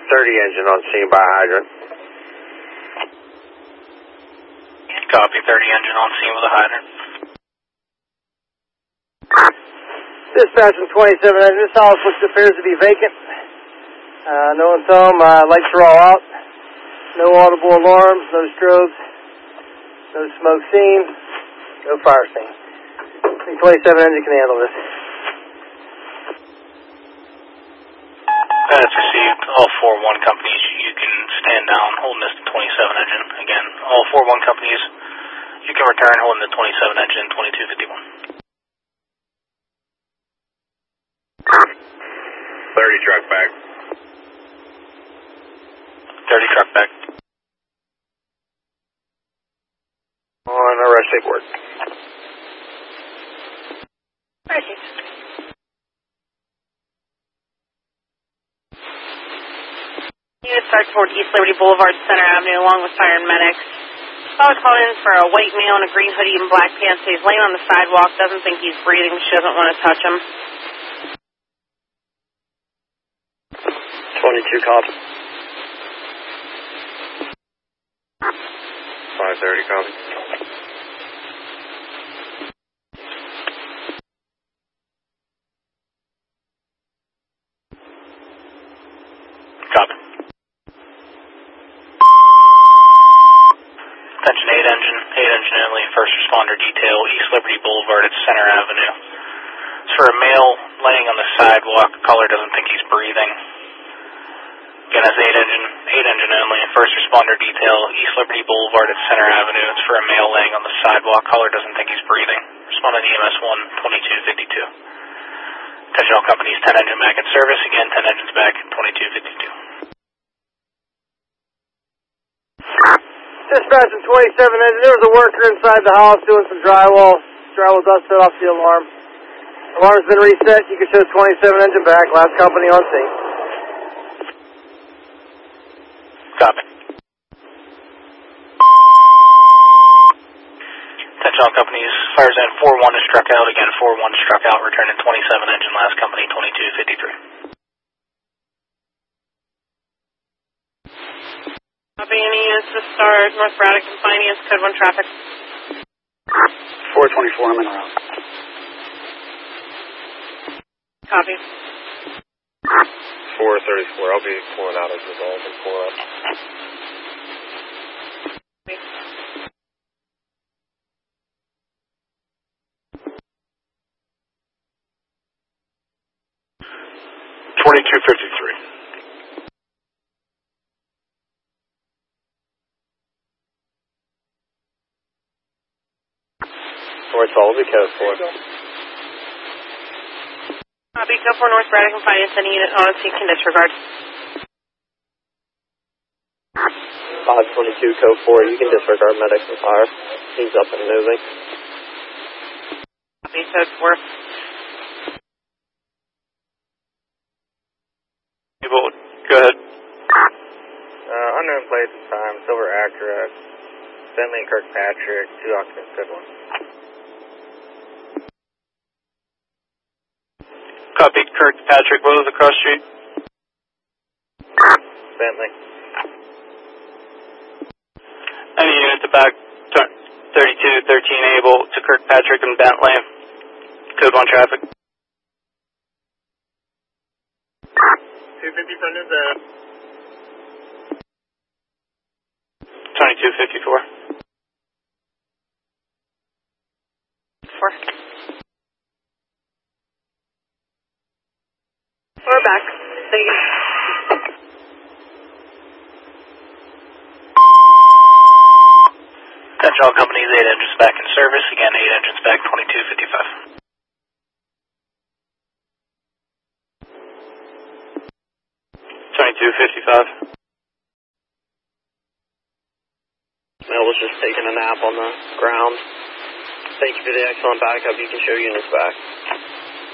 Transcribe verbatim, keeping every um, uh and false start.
thirty engine on scene by hydrant. Copy, thirty engine on scene with a hydrant. Dispatch from twenty-seven engine, this house looks appears to be vacant. Uh, no one's home, uh, lights are all out. No audible alarms, no strobes, no smoke seen, no fire scene. I think twenty-seven engine can handle this. That's received. All four one companies, you can stand down holding this twenty-seven engine. Again, all four one companies, you can return holding the twenty-seven engine, twenty-two fifty-one. thirty truck back. thirty truck back. On arrest paperwork. Perfect. Unit start toward East Liberty Boulevard, Center Avenue, along with Siren Medics. I was calling in for a white male in a green hoodie and black pants. He's laying on the sidewalk, doesn't think he's breathing, she doesn't want to touch him. twenty-two copy. five thirty copy. Copy. Attention eight engine, eight engine only, first responder detail, East Liberty Boulevard at Center Avenue. It's for a male laying on the sidewalk, caller doesn't think he's breathing. Again, that's eight engine, eight engine only, first responder detail, East Liberty Boulevard at Center Avenue. It's for a male laying on the sidewalk, caller doesn't think he's breathing. Responding to E M S one, twenty-two fifty-two. Attention all companies, ten engine back in service, again, ten engines back, twenty-two fifty-two. Dispatch from twenty-seven engine, there was a worker inside the house doing some drywall. Drywall dust set off the alarm. Alarm's been reset, you can show twenty-seven engine back, last company on scene. Copy. Attention all companies, fire zone four one is struck out, again, four one is struck out, returning twenty-seven engine, last company, twenty-two fifty-three. Copy, any units to start, North Braddock and Finance, code one traffic. four twenty-four, I'm in around. Copy. four thirty-four, I'll be pulling out as resolved and pull up. Copy. twenty-two fifty-three. North Solid, code four. Copy, code four North Braddock and Finance, any unit on scene can disregard. five twenty-two, code four, you can disregard medics and fire. He's up and moving. Copy, code four. Go ahead. Uh, unknown plates and time, Silver Acura, Bentley and Kirkpatrick, two occupants, good one. Copy, Kirkpatrick, what was the cross street? Bentley. Any unit to back thirty-two thirteen able to Kirkpatrick and Bentley, code one traffic. two fifty front is uh twenty-two fifty-four. Four. We're back. Thank you. Attention all companies, eight engines back in service. Again, eight engines back, twenty-two fifty-five. twenty-two fifty-five. Mel was just taking a nap on the ground. Thank you for the excellent backup. You can show units back.